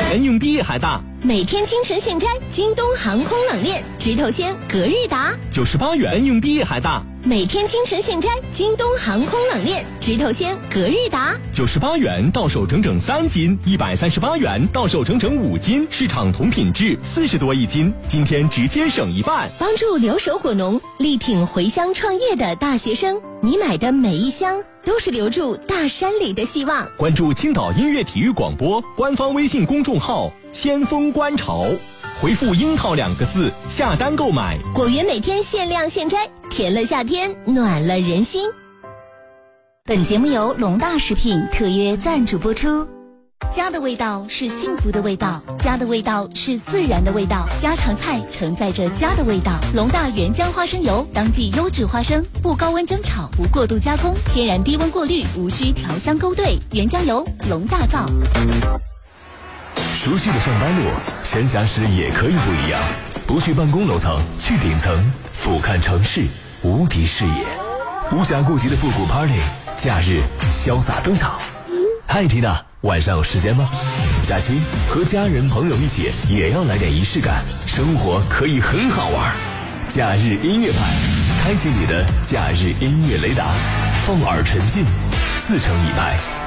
元硬币还大。 每天清晨现摘京东航空冷链直头鲜隔日达 ，98元硬币还大。 每天清晨现摘京东航空冷链直头鲜隔日达 ，98元到手整整3斤，138元到手整整5斤，市场同品质40多一斤，今天直接省一半， 帮助留守果农力挺回乡创业的大学生，你买的每一箱都是留住大山里的希望。 关注青岛音乐体育广播官方微信公众号先锋观潮，回复樱桃2个字下单购买， 果园每天限量现摘，甜了夏天，暖了人心。 本节目由龙大食品特约赞助播出。家的味道是幸福的味道，家的味道是自然的味道，家常菜承载着家的味道。龙大原浆花生油，当季优质花生，不高温蒸炒，不过度加工，天然低温过滤，无需调香勾兑，原浆油龙大造。 熟悉的上班路，闲暇时也可以不一样。不去办公楼层，去顶层，俯瞰城市无敌视野。无暇顾及的复古 party， 假日潇洒登场。嗨，缇娜，晚上有时间吗？假期和家人朋友一起，也要来点仪式感，生活可以很好玩。假日音乐派，开启你的假日音乐雷达，放耳沉浸，4成一拍。